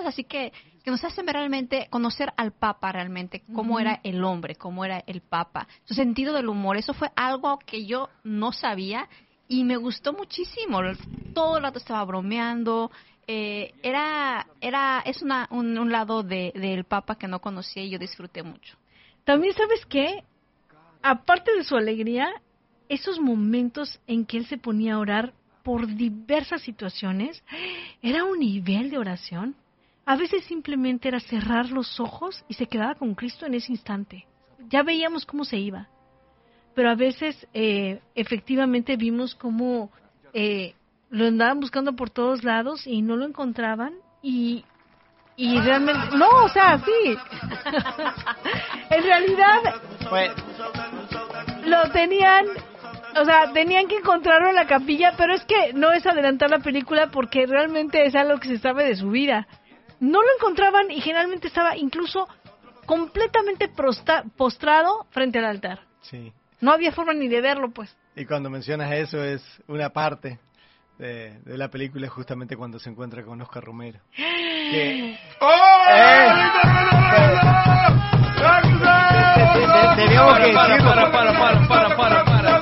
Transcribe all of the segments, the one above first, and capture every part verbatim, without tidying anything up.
cosas así que, que nos hacen ver realmente, conocer al Papa realmente, cómo uh-huh. era el hombre, cómo era el Papa, su sentido del humor. Eso fue algo que yo no sabía y me gustó muchísimo. Todo el rato estaba bromeando. Eh, era, era, es una, un, un lado de, del Papa que no conocía y yo disfruté mucho. También, ¿sabes qué? Aparte de su alegría, esos momentos en que él se ponía a orar por diversas situaciones, era un nivel de oración. A veces simplemente era cerrar los ojos y se quedaba con Cristo en ese instante. Ya veíamos cómo se iba. Pero a veces, eh, efectivamente, vimos cómo eh, lo andaban buscando por todos lados y no lo encontraban. Y, y realmente... No, o sea, sí. En realidad, bueno. lo tenían... O sea, tenían que encontrarlo en la capilla, pero es que no es adelantar la película porque realmente es algo que se sabe de su vida. No lo encontraban y generalmente estaba incluso completamente prosta- postrado frente al altar. Sí. No había forma ni de verlo, pues. Y cuando mencionas eso es una parte de, de la película, justamente cuando se encuentra con Oscar Romero. Que, ¡Oh! Eh, Teníamos que decirlo. Para, para, para, para, para, para.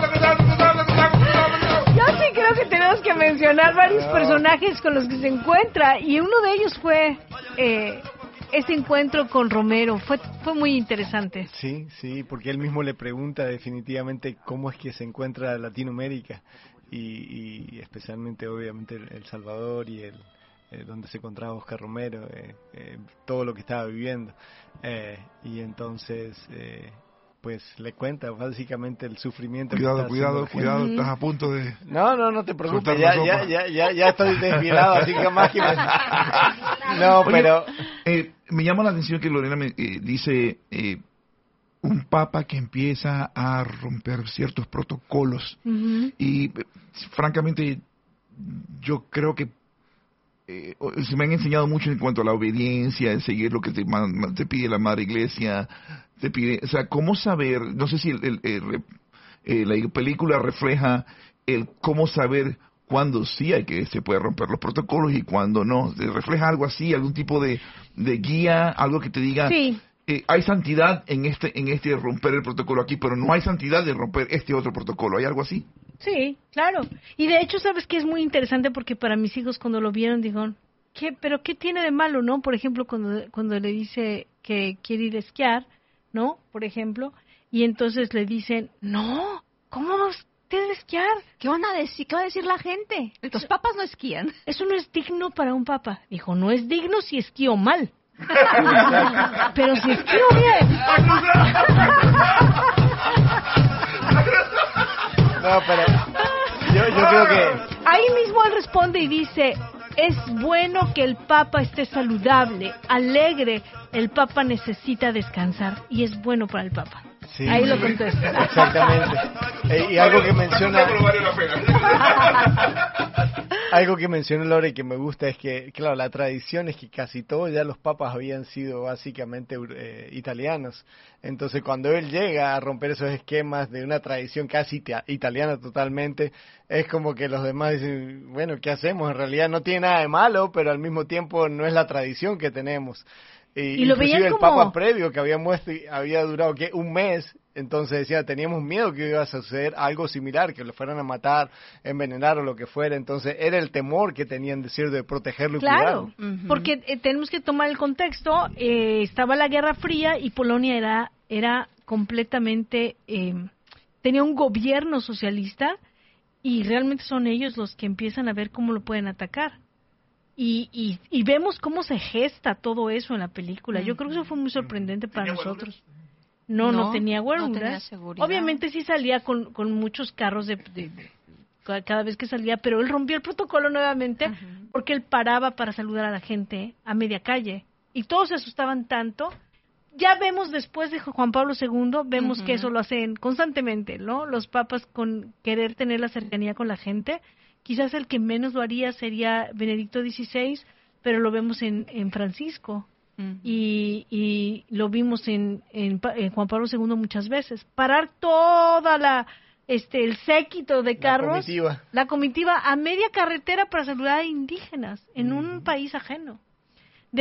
Yo sí creo que tenemos que mencionar varios No. personajes con los que se encuentra y uno de ellos fue eh, ese encuentro con Romero. Fue fue muy interesante. Sí, sí, porque él mismo le pregunta definitivamente cómo es que se encuentra Latinoamérica y, y especialmente obviamente El, el Salvador y el eh, donde se encontraba Oscar Romero, eh, eh, todo lo que estaba viviendo eh, y entonces eh, pues le cuenta básicamente el sufrimiento. Cuidado, que cuidado, está cuidado, gente. estás a punto de... No, no, no te preocupes, soltar ya, la ya, sopa. ya, ya, ya estoy desviado, así que más que más. No, Oye, pero... eh, me llama la atención que Lorena me eh, dice eh, un papa que empieza a romper ciertos protocolos. Uh-huh. Y eh, francamente yo creo que eh, se me han enseñado mucho en cuanto a la obediencia, en seguir lo que te, man, te pide la Madre Iglesia, te pide, o sea, cómo saber, no sé si el, el, el, el, la película refleja el cómo saber cuándo sí hay que se puede romper los protocolos y cuándo no, refleja algo así, algún tipo de, de guía, algo que te diga, Sí. eh, hay santidad en este en este romper el protocolo aquí, pero no hay santidad de romper este otro protocolo, ¿hay algo así? Sí, claro. Y de hecho, ¿sabes qué? Es muy interesante porque para mis hijos cuando lo vieron dijeron, ¿qué? ¿Pero qué tiene de malo, no? Por ejemplo, cuando cuando le dice que quiere ir a esquiar, ¿no? Por ejemplo, y entonces le dicen, no, ¿cómo usted a esquiar? ¿Qué van a decir? ¿Qué va a decir la gente? Los papas no esquían. Eso no es digno para un papa. Dijo, no es digno si esquío mal. Pero si esquío bien. No, pero yo, yo creo que... Ahí mismo él responde y dice, es bueno que el Papa esté saludable, alegre. El Papa necesita descansar y es bueno para el Papa. Sí, Ahí lo sí, contesta. exactamente. Eh, y algo que menciona... Algo que menciona Lore y que me gusta es que, claro, la tradición es que casi todos ya los papas habían sido básicamente eh, italianos. Entonces, cuando él llega a romper esos esquemas de una tradición casi ita- italiana totalmente, es como que los demás dicen, bueno, ¿qué hacemos? En realidad no tiene nada de malo, pero al mismo tiempo no es la tradición que tenemos. Y, Y lo inclusive veían el como- Papa previo que había muestro, había durado ¿qué? un mes, entonces decía, teníamos miedo que iba a suceder algo similar, que lo fueran a matar, envenenar o lo que fuera, entonces era el temor que tenían decir de protegerlo y Claro, cuidarlo. Ujú. porque eh, tenemos que tomar el contexto, eh, estaba la Guerra Fría y Polonia era, era completamente, eh, tenía un gobierno socialista y realmente son ellos los que empiezan a ver cómo lo pueden atacar. Y, y, y vemos cómo se gesta todo eso en la película. Yo creo que eso fue muy sorprendente para nosotros. No, no, No, tenía no huelgas. tenía seguridad. Obviamente sí salía con, con muchos carros de, de- de- cada vez que salía, pero él rompió el protocolo nuevamente Ujú. porque él paraba para saludar a la gente a media calle. Y todos se asustaban tanto. Ya vemos después de Juan Pablo segundo, vemos Ujú. que eso lo hacen constantemente, ¿no? Los papas con querer tener la cercanía con la gente. Quizás el que menos lo haría sería Benedicto dieciséis, pero lo vemos en, en Francisco Ujú. y, y lo vimos en, en, Pa- en Juan Pablo segundo muchas veces. Parar toda la este el séquito de La carros, comitiva. la comitiva a media carretera para saludar a indígenas en un país ajeno.